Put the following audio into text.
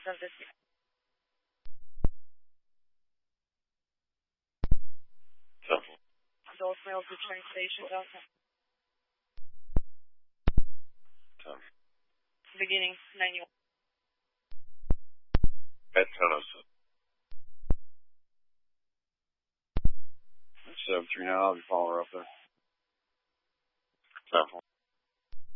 of this. Temple. Dulles Mills, the train station, Delta. Temple. Beginning 91. At 10:07. 739, I'll be following her up there. Temple.